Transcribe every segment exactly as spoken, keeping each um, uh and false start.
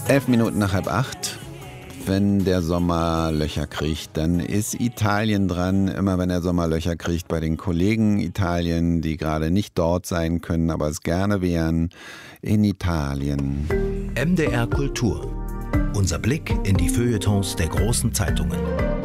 Elf Minuten nach halb acht. Wenn der Sommer Löcher kriegt, dann ist Italien dran. Immer wenn der Sommer Löcher kriegt bei den Kollegen Italien, die gerade nicht dort sein können, aber es gerne wären, in Italien. M D R Kultur. Unser Blick in die Feuilletons der großen Zeitungen.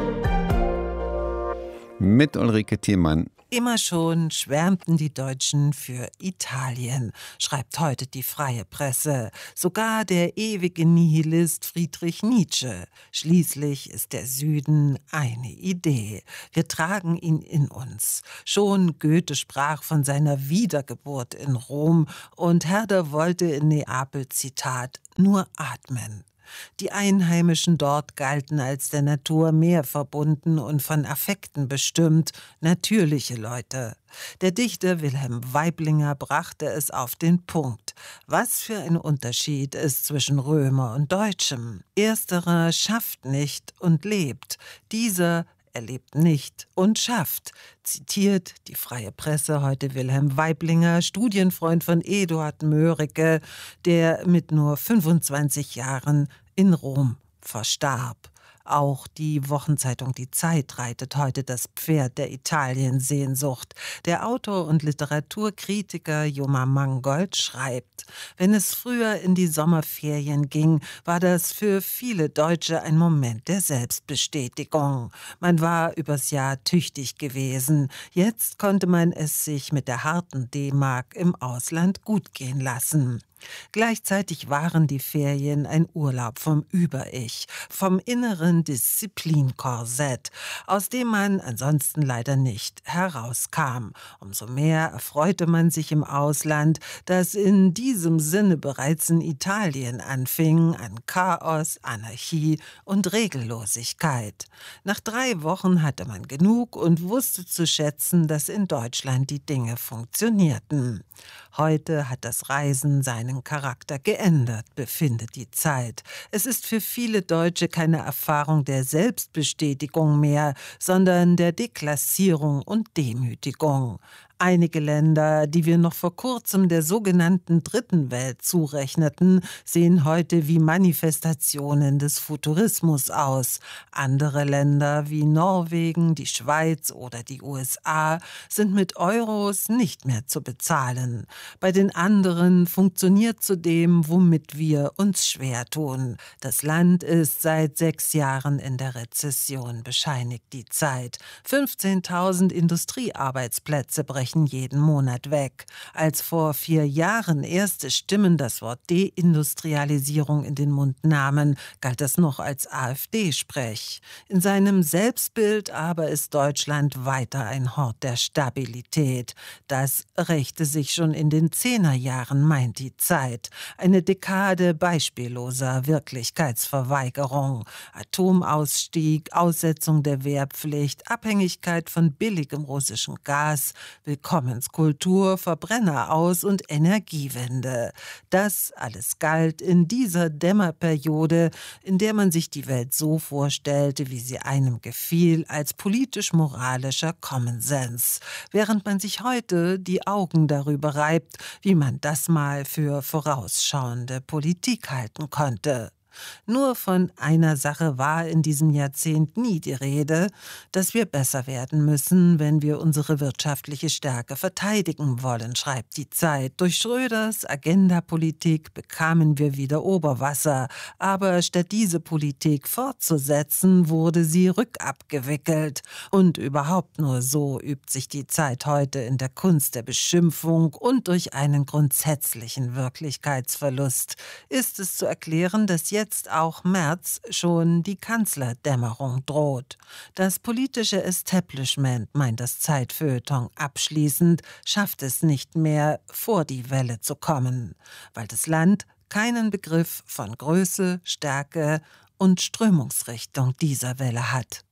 Mit Ulrike Thielmann. Immer schon schwärmten die Deutschen für Italien, schreibt heute die Freie Presse. Sogar der ewige Nihilist Friedrich Nietzsche. Schließlich ist der Süden eine Idee. Wir tragen ihn in uns. Schon Goethe sprach von seiner Wiedergeburt in Rom und Herder wollte in Neapel, Zitat, nur atmen. Die Einheimischen dort galten als der Natur mehr verbunden und von Affekten bestimmt, natürliche Leute. Der Dichter Wilhelm Waiblinger brachte es auf den Punkt. Was für ein Unterschied ist zwischen Römer und Deutschem. Ersterer schafft nicht und lebt, dieser er lebt nicht und schafft. Zitiert die Freie Presse heute Wilhelm Waiblinger, Studienfreund von Eduard Mörike, der mit nur fünfundzwanzig Jahren in Rom verstarb. Auch die Wochenzeitung Die Zeit reitet heute das Pferd der Italiensehnsucht. Der Autor und Literaturkritiker Joma Mangold schreibt, wenn es früher in die Sommerferien ging, war das für viele Deutsche ein Moment der Selbstbestätigung. Man war übers Jahr tüchtig gewesen. Jetzt konnte man es sich mit der harten D-Mark im Ausland gut gehen lassen. Gleichzeitig waren die Ferien ein Urlaub vom Über-Ich, vom inneren Disziplinkorsett, aus dem man ansonsten leider nicht herauskam. Umso mehr erfreute man sich im Ausland, das in diesem Sinne bereits in Italien anfing, an Chaos, Anarchie und Regellosigkeit. Nach drei Wochen hatte man genug und wusste zu schätzen, dass in Deutschland die Dinge funktionierten. Heute hat das Reisen seinen Charakter geändert, befindet die Zeit. Es ist für viele Deutsche keine Erfahrung der Selbstbestätigung mehr, sondern der Deklassierung und Demütigung. Einige Länder, die wir noch vor kurzem der sogenannten Dritten Welt zurechneten, sehen heute wie Manifestationen des Futurismus aus. Andere Länder wie Norwegen, die Schweiz oder die U S A sind mit Euros nicht mehr zu bezahlen. Bei den anderen funktioniert zudem, womit wir uns schwer tun. Das Land ist seit sechs Jahren in der Rezession, bescheinigt die Zeit. fünfzehntausend Industriearbeitsplätze brechen jeden Monat weg. Als vor vier Jahren erste Stimmen das Wort Deindustrialisierung in den Mund nahmen, galt das noch als AfD-Sprech. In seinem Selbstbild aber ist Deutschland weiter ein Hort der Stabilität. Das rächte sich schon in den Zehnerjahren, meint die Zeit. Eine Dekade beispielloser Wirklichkeitsverweigerung. Atomausstieg, Aussetzung der Wehrpflicht, Abhängigkeit von billigem russischem Gas, Willkommenskultur, Verbrenner aus und Energiewende. Das alles galt in dieser Dämmerperiode, in der man sich die Welt so vorstellte, wie sie einem gefiel, als politisch-moralischer Common Sense, während man sich heute die Augen darüber reibt, wie man das mal für vorausschauende Politik halten konnte. Nur von einer Sache war in diesem Jahrzehnt nie die Rede, dass wir besser werden müssen, wenn wir unsere wirtschaftliche Stärke verteidigen wollen, schreibt die Zeit. Durch Schröders Agendapolitik bekamen wir wieder Oberwasser, aber statt diese Politik fortzusetzen, wurde sie rückabgewickelt. Und überhaupt nur so übt sich die Zeit heute in der Kunst der Beschimpfung und durch einen grundsätzlichen Wirklichkeitsverlust ist es zu erklären, dass jetzt Jetzt auch Merz schon die Kanzlerdämmerung droht. Das politische Establishment, meint das Zeitfeuilleton abschließend, schafft es nicht mehr, vor die Welle zu kommen, weil das Land keinen Begriff von Größe, Stärke und Strömungsrichtung dieser Welle hat.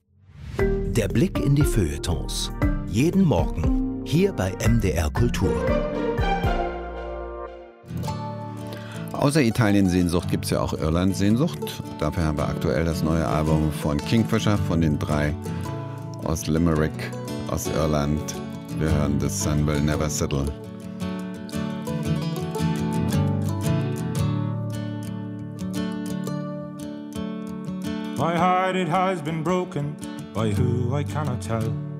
Der Blick in die Feuilletons. Jeden Morgen hier bei M D R Kultur. Außer Italien-Sehnsucht gibt es ja auch Irland-Sehnsucht. Dafür haben wir aktuell das neue Album von Kingfisher, von den drei aus Limerick, aus Irland. Wir hören The Sun Will Never Settle. My heart it has been broken by who I cannot tell.